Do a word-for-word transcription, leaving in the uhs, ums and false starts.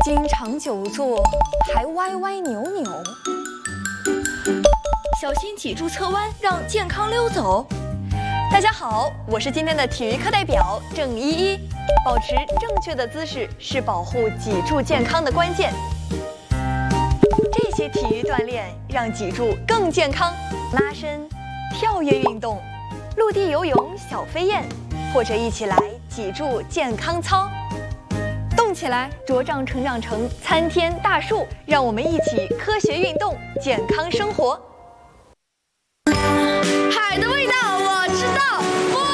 经常久坐，还歪歪扭扭。 小心脊柱侧弯，让健康溜走。 大家好，我是今天的体育课代表郑依依。保持正确的姿势是保护脊柱健康的关键。这些体育锻炼让脊柱更健康，拉伸、跳跃运动、陆地游泳、小飞燕，或者一起来脊柱健康操。动起来，茁壮成长成参天大树。让我们一起科学运动，健康生活。 海的味道我知道。